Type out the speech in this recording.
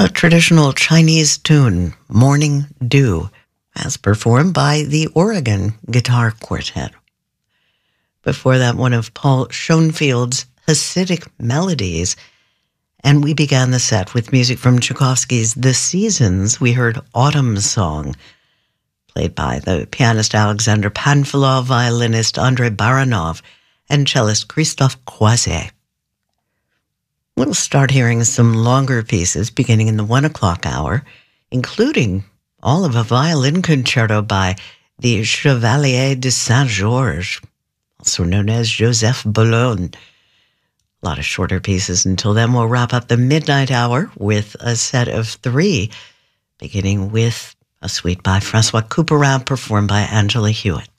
A traditional Chinese tune, Morning Dew, as performed by the Oregon Guitar Quartet. Before that, one of Paul Schoenfield's Hasidic melodies, and we began the set with music from Tchaikovsky's The Seasons. We heard Autumn Song, played by the pianist Alexander Panfilov, violinist Andrei Baranov, and cellist Christophe Croiset. We'll start hearing some longer pieces beginning in the 1 o'clock hour, including all of a violin concerto by the Chevalier de Saint-Georges, also known as Joseph Boulogne. A lot of shorter pieces. Until then, we'll wrap up the midnight hour with a set of 3, beginning with a suite by Francois Couperin performed by Angela Hewitt.